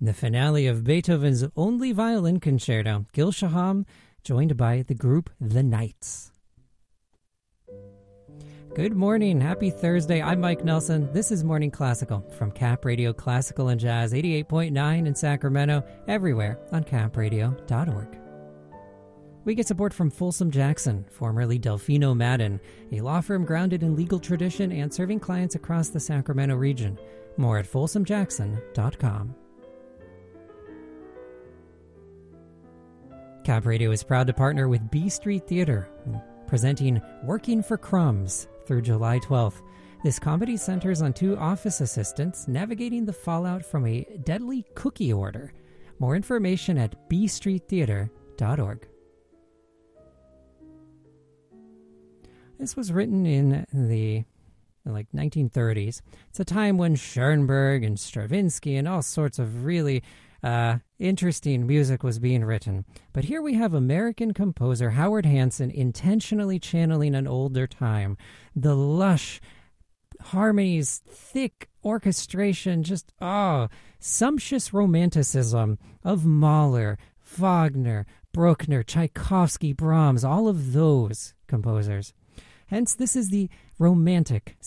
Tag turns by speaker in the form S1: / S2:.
S1: The finale of Beethoven's only violin concerto, Gil Shaham, joined by the group The Knights. Good morning. Happy Thursday. I'm Mike Nelson. This is Morning Classical from Cap Radio Classical and Jazz 88.9 in Sacramento, everywhere on capradio.org. We get support from Folsom Jackson, formerly Delfino Madden, a law firm grounded in legal tradition and serving clients across the Sacramento region. More at folsomjackson.com. Cap Radio is proud to partner with B Street Theater, presenting Working for Crumbs through July 12th. This comedy centers on two office assistants navigating the fallout from a deadly cookie order. More information at bstreettheater.org. This was written in the 1930s. It's a time when Schoenberg and Stravinsky and all sorts of really interesting music was being written. But here we have American composer Howard Hanson intentionally channeling an older time. The lush harmonies, thick orchestration, just sumptuous romanticism of Mahler, Wagner, Bruckner, Tchaikovsky, Brahms, all of those composers. Hence, this is the romantic